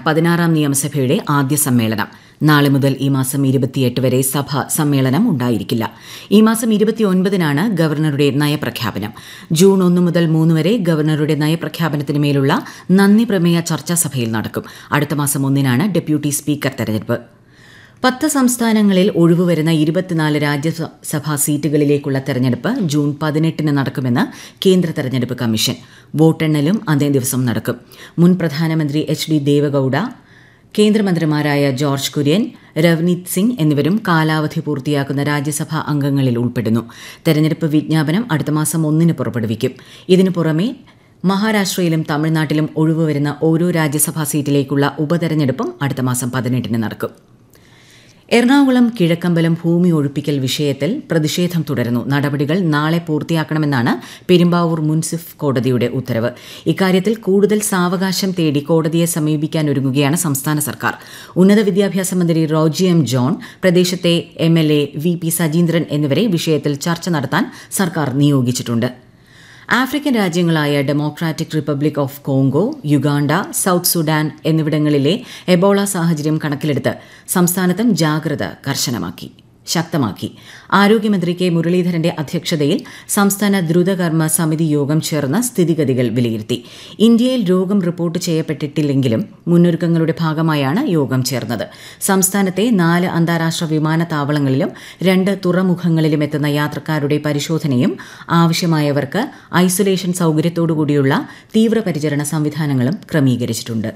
16ാം നിയമസഭയുടെ ആദ്യ സമ്മേളനം. നാളെ മുതൽ ഈ മാസം 28 വരെ സഭ സമ്മേളനം ഉണ്ടായിരിക്കില്ല. ഈ മാസം 29-നാണ് ഗവർണറുടെ നയപ്രഖ്യാപനം. ജൂൺ 1 മുതൽ 3 വരെ ഗവർണറുടെ നയപ്രഖ്യാപനത്തിന് മേലുള്ള നന്ദി പ്രമേയ ചർച്ചാ സഭയിൽ നടക്കും. അടുത്ത മാസം 1-നാണ് ഡെപ്യൂട്ടി സ്പീക്കർ തെരഞ്ഞെടുപ്പ്. 10 സംസ്ഥാനങ്ങളിൽ ഒഴിവുവരുന്ന 24 രാജ്യസഭാ സീറ്റുകളിലേക്കുള്ള തെരഞ്ഞെടുപ്പ് ജൂൺ 18-ന് നടക്കുമെന്ന് കേന്ദ്ര തെരഞ്ഞെടുപ്പ് കമ്മീഷൻ. വോട്ടെണ്ണലും അതേ ദിവസം നടക്കും. മുൻ പ്രധാനമന്ത്രി എച്ച്.ഡി. ദേവഗൌഡ, കേന്ദ്രമന്ത്രിമാരായ ജോർജ് കുര്യൻ, രവ്നീത് സിംഗ് എന്നിവരും കാലാവധി പൂർത്തിയാക്കുന്ന രാജ്യസഭാ അംഗങ്ങളിൽ ഉൾപ്പെടുന്നു. തെരഞ്ഞെടുപ്പ് വിജ്ഞാപനം അടുത്ത മാസം 1-ന് പുറപ്പെടുവിക്കും. ഇതിനു പുറമെ മഹാരാഷ്ട്രയിലും തമിഴ്നാട്ടിലും ഒഴിവുവരുന്ന ഓരോ രാജ്യസഭാ സീറ്റിലേക്കുള്ള ഉപതെരഞ്ഞെടുപ്പും അടുത്ത മാസം 18-ന് നടക്കും. എറണാകുളം കിഴക്കമ്പലം ഭൂമി ഒഴിപ്പിക്കൽ വിഷയത്തിൽ പ്രതിഷേധം തുടരുന്നു. നടപടികൾ നാളെ പൂർത്തിയാക്കണമെന്നാണ് പെരുമ്പാവൂർ മുൻസിഫ് കോടതിയുടെ ഉത്തരവ്. ഇക്കാര്യത്തിൽ കൂടുതൽ സാവകാശം തേടി കോടതിയെ സമീപിക്കാനൊരുങ്ങുകയാണ് സംസ്ഥാന സർക്കാർ. ഉന്നത വിദ്യാഭ്യാസ മന്ത്രി റോജി എം ജോൺ, പ്രദേശത്തെ MLA VP സജീന്ദ്രൻ എന്നിവരെ വിഷയത്തിൽ ചർച്ച നടത്താൻ സർക്കാർ നിയോഗിച്ചിട്ടുണ്ട്. African രാജ്യങ്ങളായ democratic republic of Congo, Uganda, south Sudan എന്നിവിടങ്ങളിലെ എബോള സാഹചര്യം കണക്കിലെടുത്ത് സംസ്ഥാനത്തും ജാഗ്രത ശക്തമാക്കി. ആരോഗ്യമന്ത്രി കെ മുരളീധരന്റെ അധ്യക്ഷതയിൽ സംസ്ഥാന ദ്രുതകർമ്മ സമിതി യോഗം ചേർന്ന് സ്ഥിതിഗതികൾ വിലയിരുത്തി. ഇന്ത്യയിൽ രോഗം റിപ്പോർട്ട് ചെയ്യപ്പെട്ടിട്ടില്ലെങ്കിലും മുന്നൊരുക്കങ്ങളുടെ ഭാഗമായാണ് യോഗം ചേർന്നത്. സംസ്ഥാനത്തെ 4 അന്താരാഷ്ട്ര വിമാനത്താവളങ്ങളിലും 2 തുറമുഖങ്ങളിലും എത്തുന്ന യാത്രക്കാരുടെ പരിശോധനയും ആവശ്യമായവർക്ക് ഐസൊലേഷൻ സൌകര്യത്തോടുകൂടിയുള്ള തീവ്രപരിചരണ സംവിധാനങ്ങളും ക്രമീകരിച്ചിട്ടുണ്ട്.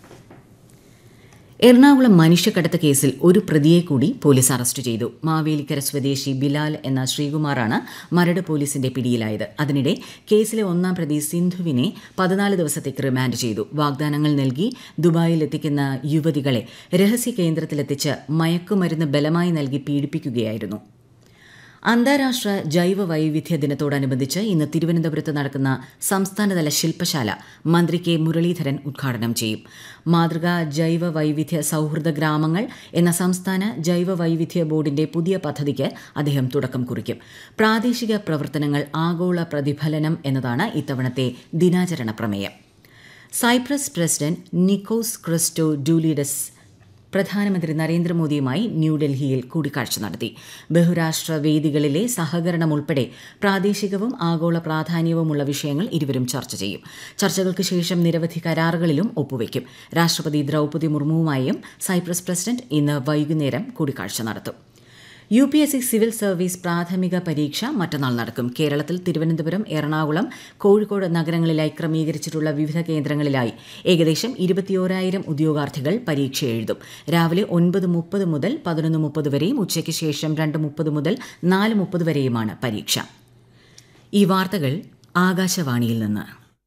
എറണാകുളം മനുഷ്യക്കടത്ത് കേസിൽ ഒരു പ്രതിയെ കൂടി പോലീസ് അറസ്റ്റ് ചെയ്തു. മാവേലിക്കര സ്വദേശി ബിലാൽ എന്ന ശ്രീകുമാറാണ് മരട് പോലീസിന്റെ പിടിയിലായത്. അതിനിടെ കേസിലെ 1-ാം പ്രതി സിന്ധുവിനെ 14 ദിവസത്തേക്ക് റിമാൻഡ് ചെയ്തു. വാഗ്ദാനങ്ങൾ നൽകി ദുബായിൽ എത്തിക്കുന്ന യുവതികളെ രഹസ്യ കേന്ദ്രത്തിലെത്തിച്ച് മയക്കുമരുന്ന് ബലമായി നൽകി പീഡിപ്പിക്കുകയായിരുന്നു. അന്താരാഷ്ട്ര ജൈവ വൈവിധ്യ ദിനത്തോടനുബന്ധിച്ച് ഇന്ന് തിരുവനന്തപുരത്ത് നടക്കുന്ന സംസ്ഥാനതല ശില്പശാല മന്ത്രി കെ മുരളീധരൻ ഉദ്ഘാടനം ചെയ്യും. മാതൃകാ ജൈവ വൈവിധ്യ സൌഹൃദ ഗ്രാമങ്ങൾ എന്ന സംസ്ഥാന ജൈവ വൈവിധ്യ ബോർഡിന്റെ പുതിയ പദ്ധതിക്ക് അദ്ദേഹം തുടക്കം കുറിക്കും. പ്രാദേശിക പ്രവർത്തനങ്ങൾ ആഗോള പ്രതിഫലനം എന്നതാണ് ഇത്തവണത്തെ ദിനാചരണ പ്രമേയം. സൈപ്രസ് പ്രസിഡന്റ് നിക്കോസ് ക്രിസ്റ്റോഡൂലിഡസ് പ്രധാനമന്ത്രി നരേന്ദ്രമോദിയുമായി ന്യൂഡൽഹിയിൽ കൂടിക്കാഴ്ച നടത്തി. ബഹുരാഷ്ട്ര വേദികളിലെ സഹകരണം ഉൾപ്പെടെ പ്രാദേശികവും ആഗോള പ്രാധാന്യവുമുള്ള വിഷയങ്ങൾ ഇരുവരും ചർച്ച ചെയ്യും. ചർച്ചകൾക്ക് ശേഷം നിരവധി കരാറുകളിലും ഒപ്പുവയ്ക്കും. രാഷ്ട്രപതി ദ്രൌപദി മുർമുവുമായും സൈപ്രസ് പ്രസിഡന്റ് ഇന്ന് വൈകുന്നേരം കൂടിക്കാഴ്ച നടത്തും. UPSC സിവിൽ സർവീസ് പ്രാഥമിക പരീക്ഷ മറ്റന്നാൾ നടക്കും. കേരളത്തിൽ തിരുവനന്തപുരം, എറണാകുളം, കോഴിക്കോട് നഗരങ്ങളിലായി ക്രമീകരിച്ചിട്ടുള്ള വിവിധ കേന്ദ്രങ്ങളിലായി ഏകദേശം 21,000 ഉദ്യോഗാർത്ഥികൾ പരീക്ഷ എഴുതും. രാവിലെ 9:30 മുതൽ 11:30 വരെയും ഉച്ചയ്ക്ക് ശേഷം 2:30 മുതൽ 4:30 വരെയുമാണ് പരീക്ഷ. ഈ വാർത്തകൾ ആകാശവാണിയിൽ നിന്ന്.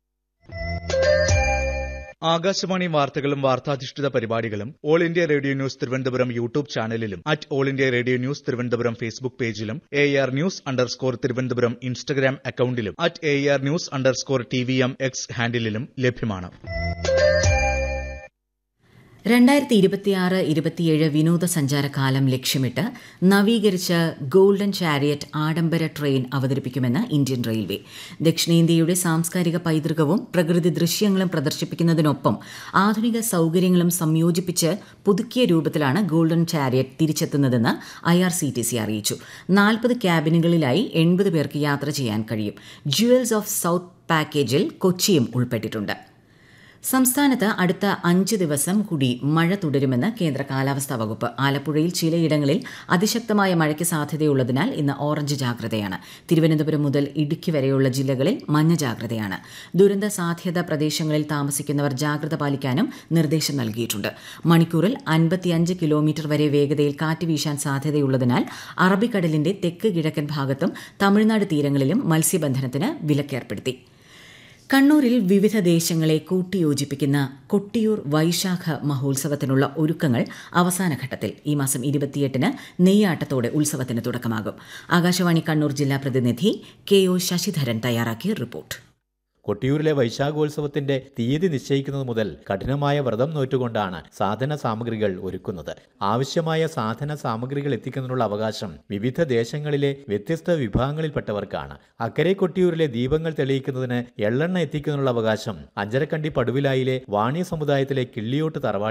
ആകാശവാണി വാർത്തകളും വാർത്താധിഷ്ഠിത പരിപാടികളും all India radio news Thiruvananthapuram YouTube ചാനലിലും all India radio news Thiruvananthapuram Facebook പേജിലും AR News_ തിരുവനന്തപുരം ഇൻസ്റ്റഗ്രാം അക്കൌണ്ടിലും AR News_TVM X ഹാൻഡിലും ലഭ്യമാണ്. 2026-27 വിനോദസഞ്ചാരകാലം ലക്ഷ്യമിട്ട് നവീകരിച്ച ഗോൾഡൻ ചാരിയറ്റ് ആഡംബര ട്രെയിൻ അവതരിപ്പിക്കുമെന്ന് ഇന്ത്യൻ റെയിൽവേ. ദക്ഷിണേന്ത്യയുടെ സാംസ്കാരിക പൈതൃകവും പ്രകൃതി ദൃശ്യങ്ങളും പ്രദർശിപ്പിക്കുന്നതിനൊപ്പം ആധുനിക സൌകര്യങ്ങളും സംയോജിപ്പിച്ച് പുതുക്കിയ രൂപത്തിലാണ് ഗോൾഡൻ ചാരിയറ്റ് തിരിച്ചെത്തുന്നതെന്ന് IRCTC അറിയിച്ചു. 40 ക്യാബിനുകളിലായി 80 പേർക്ക് യാത്ര ചെയ്യാൻ കഴിയും. ജുവൽസ് ഓഫ് സൌത്ത് പാക്കേജിൽ കൊച്ചിയും ഉൾപ്പെട്ടിട്ടുണ്ട്. സംസ്ഥാനത്ത് അടുത്ത 5 ദിവസം കൂടി മഴ തുടരുമെന്ന് കേന്ദ്ര കാലാവസ്ഥാ വകുപ്പ്. ആലപ്പുഴയിൽ ചിലയിടങ്ങളിൽ അതിശക്തമായ മഴയ്ക്ക് സാധ്യതയുള്ളതിനാൽ ഇന്ന് ഓറഞ്ച് ജാഗ്രതയാണ്. തിരുവനന്തപുരം മുതൽ ഇടുക്കി വരെയുള്ള ജില്ലകളിൽ മഞ്ഞ ജാഗ്രതയാണ്. ദുരന്ത സാധ്യത പ്രദേശങ്ങളിൽ താമസിക്കുന്നവർ ജാഗ്രത പാലിക്കാനും നിർദ്ദേശം നൽകിയിട്ടുണ്ട്. മണിക്കൂറിൽ 55 കിലോമീറ്റർ വരെ വേഗതയിൽ കാറ്റ് വീശാൻ സാധ്യതയുള്ളതിനാൽ അറബിക്കടലിന്റെ തെക്ക് കിഴക്കൻ ഭാഗത്തും തമിഴ്നാട് തീരങ്ങളിലും മത്സ്യബന്ധനത്തിന് വിലക്കേർപ്പെടുത്തി. കണ്ണൂരിൽ വിവിധ ദേശങ്ങളെ കൂട്ടിയോജിപ്പിക്കുന്ന കൊട്ടിയൂർ വൈശാഖ മഹോത്സവത്തിനുള്ള ഒരുക്കങ്ങൾ അവസാനഘട്ടത്തിൽ. ഈ മാസം 28-ന് നെയ്യാട്ടത്തോടെ ഉത്സവത്തിന് തുടക്കമാകും. ആകാശവാണി കണ്ണൂർ ജില്ലാ പ്രതിനിധി KO ശശിധരൻ തയ്യാറാക്കിയ റിപ്പോർട്ട്. കൊട്ടിയൂരിലെ വൈശാഖോത്സവത്തിന്റെ തീയതി നിശ്ചയിക്കുന്നത് മുതൽ കഠിനമായ വ്രതം നോറ്റുകൊണ്ടാണ് സാധന സാമഗ്രികൾ ഒരുക്കുന്നത്. ആവശ്യമായ സാധന സാമഗ്രികൾ എത്തിക്കുന്നതിനുള്ള അവകാശം വിവിധ ദേശങ്ങളിലെ വ്യത്യസ്ത വിഭാഗങ്ങളിൽപ്പെട്ടവർക്കാണ്. അക്കരെ കൊട്ടിയൂരിലെ ദീപങ്ങൾ തെളിയിക്കുന്നതിന് എള്ളെണ്ണ എത്തിക്കുന്നതിനുള്ള അവകാശം അഞ്ചരക്കണ്ടി പടുവിലായിലെ വാണി സമുദായത്തിലെ കിള്ളിയോട്ട് തറവാട്